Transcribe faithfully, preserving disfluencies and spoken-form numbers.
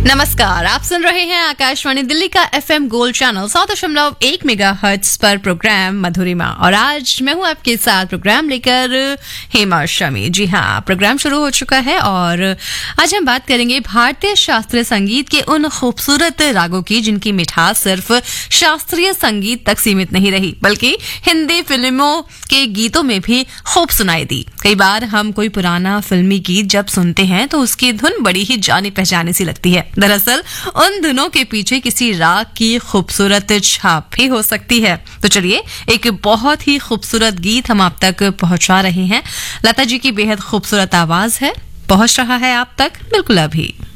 नमस्कार, आप सुन रहे हैं आकाशवाणी दिल्ली का एफएम गोल्ड चैनल सात दशमलव एक मेगा हर्ट्ज पर प्रोग्राम मधुरिमा। और आज मैं हूं आपके साथ प्रोग्राम लेकर हेमा शमी। जी हाँ, प्रोग्राम शुरू हो चुका है और आज हम बात करेंगे भारतीय शास्त्रीय संगीत के उन खूबसूरत रागों की जिनकी मिठास सिर्फ शास्त्रीय संगीत तक सीमित नहीं रही बल्कि हिंदी फिल्मों के गीतों में भी खूब सुनाई दी। कई बार हम कोई पुराना फिल्मी गीत जब सुनते हैं तो उसकी धुन बड़ी ही जानी पहचानी सी लगती है। दरअसल उन धुनों के पीछे किसी राग की खूबसूरत छाप भी हो सकती है। तो चलिए, एक बहुत ही खूबसूरत गीत हम आप तक पहुंचा रहे हैं। लता जी की बेहद खूबसूरत आवाज है, पहुंच रहा है आप तक बिल्कुल अभी।